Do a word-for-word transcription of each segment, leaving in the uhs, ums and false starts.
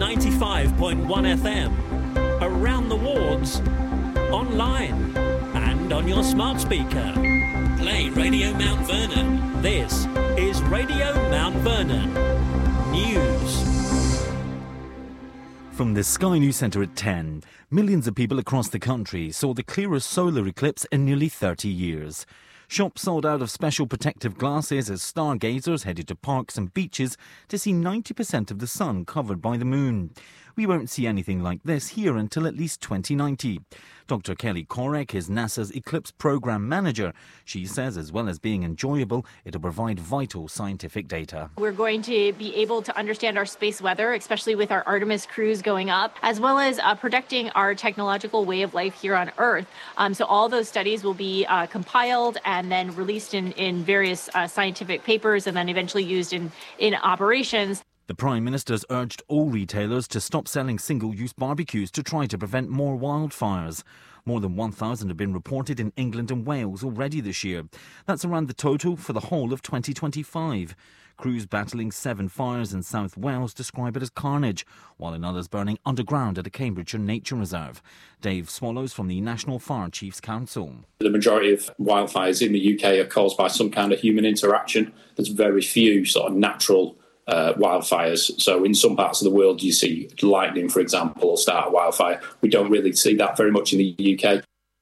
ninety-five point one F M, around the wards, online, and on your smart speaker. Play Radio Mount Vernon. This is Radio Mount Vernon News. From the Sky News Centre at ten, millions of people across the country saw the clearest solar eclipse in nearly thirty years. Shops sold out of special protective glasses as stargazers headed to parks and beaches to see ninety percent of the sun covered by the moon. We won't see anything like this here until at least twenty ninety. Doctor Kelly Korek is NASA's Eclipse Programme Manager. She says as well as being enjoyable, it'll provide vital scientific data. We're going to be able to understand our space weather, especially with our Artemis crews going up, as well as uh, protecting our technological way of life here on Earth. Um, so all those studies will be uh, compiled and then released in, in various uh, scientific papers and then eventually used in, in operations. The Prime Minister's urged all retailers to stop selling single-use barbecues to try to prevent more wildfires. More than one thousand have been reported in England and Wales already this year. That's around the total for the whole of twenty twenty-five. Crews battling seven fires in South Wales describe it as carnage, while another's burning underground at a Cambridgeshire nature reserve. Dave Swallows from the National Fire Chiefs Council. The majority of wildfires in the U K are caused by some kind of human interaction. There's very few sort of natural Uh, wildfires. So in some parts of the world you see lightning, for example, will start a wildfire. We don't really see that very much in the U K.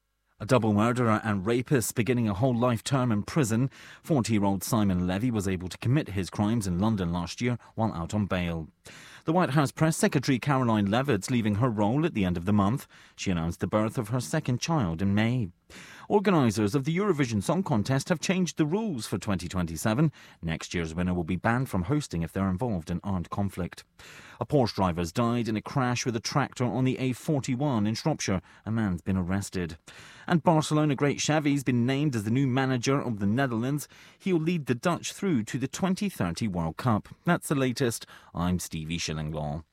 A double murderer and rapist beginning a whole life term in prison. forty-year-old Simon Levy was able to commit his crimes in London last year while out on bail. The White House Press Secretary Caroline Leavitt's leaving her role at the end of the month. She announced the birth of her second child in May. Organisers of the Eurovision Song Contest have changed the rules for twenty twenty-seven. Next year's winner will be banned from hosting if they're involved in armed conflict. A Porsche driver has died in a crash with a tractor on the A forty-one in Shropshire. A man's been arrested. And Barcelona great Xavi's been named as the new manager of the Netherlands. He'll lead the Dutch through to the twenty thirty World Cup. That's the latest. I'm Stevie Shillinglaw.